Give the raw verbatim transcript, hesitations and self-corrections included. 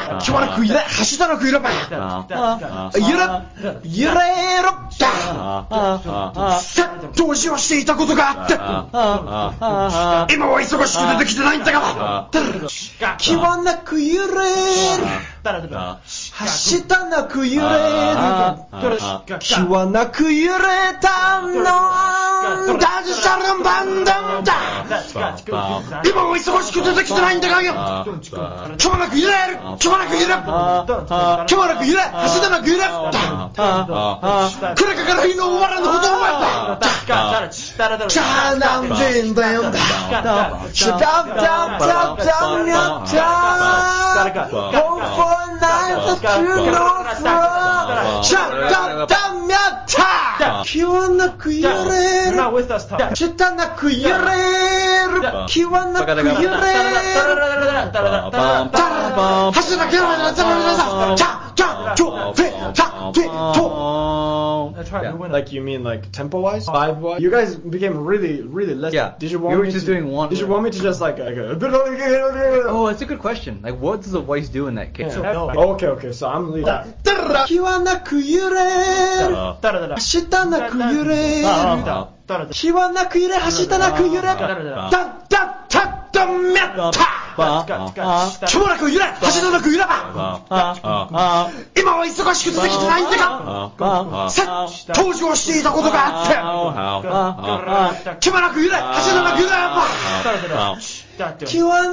気はなく揺れ走ったなく揺れば揺れ揺れろさあ投資をしていたことがあって今は忙しく出てきてないんだが気はなく揺れる走ったなく揺れる気はなく揺れたのダジシャルンバンダンだ今は忙しく出てきてないんだがよ気はなく揺れる気はなく揺れ気はなく揺れ走ったなく揺れこれから日の終わらぬほどお前だチャーナンデンダヨンだシャダブダブダブダブヤッターホーフォーナイトチューノーフローシャダブダブヤッター気はなく揺れるちたなく揺れる気はなく揺れる走らなきゃならないチャチャチョフェチャフェト Like you mean like tempo wise, vibe wise? You guys became really, really less. Yeah. Did you want you were me just to, doing one. Did you want me to just like, like a, Oh, it's a good question. Like, what does the voice do in that case? yeah. Oh, okay, okay. So I'm leaving. 気はなく揺れる走ったなく揺れる気はなく揺れ走ったなく揺れだだだだめった気はなく揺れ走ったなく揺れ今は忙しく出てきてないんだがさっ登場していたことがあって気はなく揺れ走ったなく揺れ気は